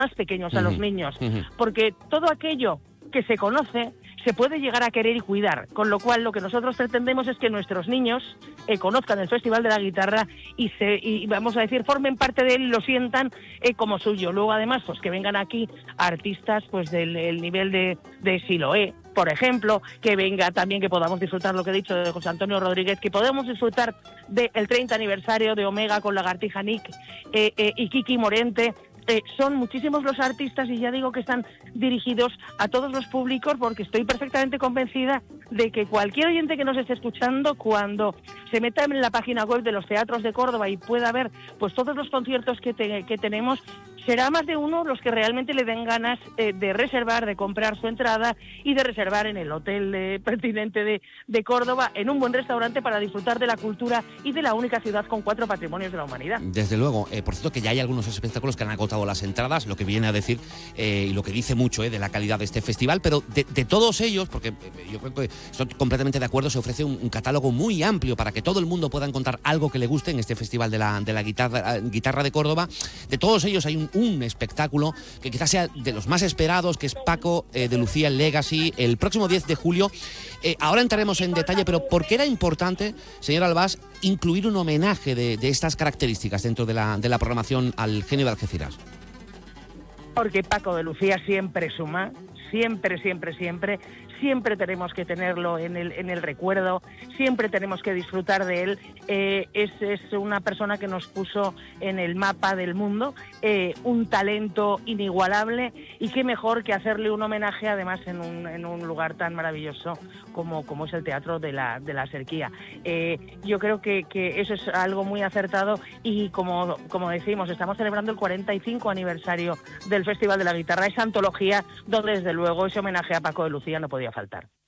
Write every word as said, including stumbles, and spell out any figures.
más pequeños, a uh-huh. los niños, Uh-huh. porque todo aquello que se conoce se puede llegar a querer y cuidar, con lo cual lo que nosotros pretendemos es que nuestros niños eh, conozcan el Festival de la Guitarra y, se, y vamos a decir, formen parte de él y lo sientan eh, como suyo. Luego además, pues que vengan aquí artistas pues del el nivel de, de Siloé, por ejemplo, que venga también, que podamos disfrutar lo que he dicho de José Antonio Rodríguez, que podamos disfrutar del treinta aniversario de Omega con Lagartija Nick eh, eh, y Kiki Morente. Eh, son muchísimos los artistas y ya digo que están dirigidos a todos los públicos, porque estoy perfectamente convencida de que cualquier oyente que nos esté escuchando, cuando se meta en la página web de los teatros de Córdoba y pueda ver pues todos los conciertos que, te, que tenemos, será más de uno los que realmente le den ganas eh, de reservar, de comprar su entrada y de reservar en el hotel eh, pertinente de, de Córdoba, en un buen restaurante, para disfrutar de la cultura y de la única ciudad con cuatro patrimonios de la humanidad. Desde luego. Eh, por cierto, que ya hay algunos espectáculos que han agotado las entradas, lo que viene a decir eh, y lo que dice mucho eh, de la calidad de este festival, pero de, de todos ellos, porque eh, yo creo que estoy completamente de acuerdo, se ofrece un, un catálogo muy amplio para que todo el mundo pueda encontrar algo que le guste en este festival de la, de la guitarra, guitarra de Córdoba. De todos ellos hay un, un espectáculo que quizás sea de los más esperados, que es Paco eh, de Lucía Legacy, el próximo diez de julio. Eh, ahora entraremos en detalle, pero ¿por qué era importante, señor Albás, incluir un homenaje de, de estas características dentro de la, de la programación al genio de Algeciras? Porque Paco de Lucía siempre suma, siempre, siempre, siempre, siempre tenemos que tenerlo en el, en el recuerdo, siempre tenemos que disfrutar de él. Eh, es, es una persona que nos puso en el mapa del mundo, eh, un talento inigualable, y qué mejor que hacerle un homenaje además en un, en un lugar tan maravilloso como, como es el Teatro de la, de la Serquía. Eh, yo creo que, que eso es algo muy acertado, y como, como decimos, estamos celebrando el cuarenta y cinco aniversario del Festival de la Guitarra, esa antología donde desde luego ese homenaje a Paco de Lucía no podía faltar.